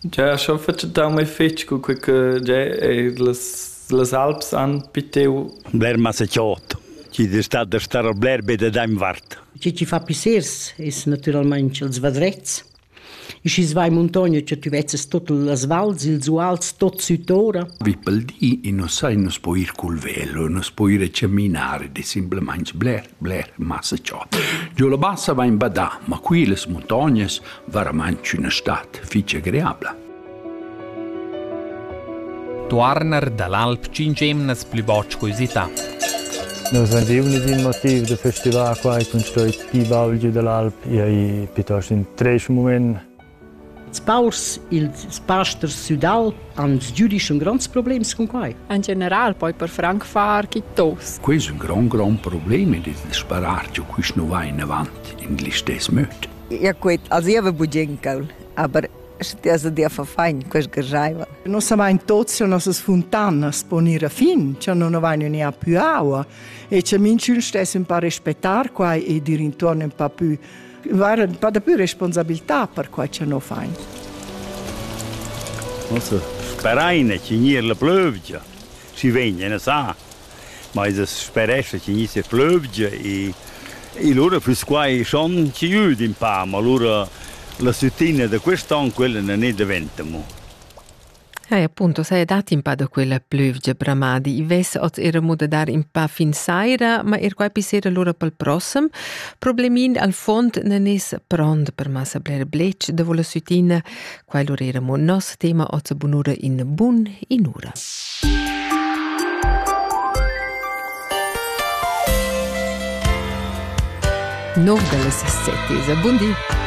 Già, schon faccio mai fetch con quel che già las Alps han piteu. Bler massacciato. Ci è stato stare bler bede daim vart. Ci fa pisers, es naturalmente els vadrets. E ci svai montagne, che tu vezzes tutte las valls, ils uals, tot südora. Vi pel di e non sai non spoir col velo, non spoir camminare, de simplemente bler massacciato. Giù la bassa va in badà, ma qui le montagne veramente una stat fice agreabile. Tuarner dall'Alp cingemnas plü boc cosità. Noi abbiamo un motivo del festival qua, con i Baulgi dell'Alp, e piuttosto in tre momenti. Els paurs, els pastors Südalp hanno giudici un grande problema con qua. In generale, poi per Frankfurt, tos. Questo è un gran problema di sparare che questo non va in avanti in gli stessi modi. Ja gut, also ich habe Budgenkaul, aber also die verfein, questo geraiva. Non siamo in tozio, nostre fontane sponire fin, cioè non vanno neanche più acqua. E c'è minci stesso un po' rispettare qua e dire intorno un po' più, avere un po' più responsabilità per qua che non fanno. Also, speraine che nie la plövgia, si vengono sa, ma es speresse che nie si plövgia e loro fus qua schon ci aiuta un po', ma loro la sutina di quest'anno quella non è diventamo. Appunto, sei dati un po' da quella plövgia bramadi. I ves oz era moda dar un po' fin saira, ma qua pisera l'ora pel prossem. Problemin al fond non es prond per massa bler blec da vola sutina. Qua l'ora era mo nos tema oz bunura in bun in ura. Nov delle 7. Buon dì.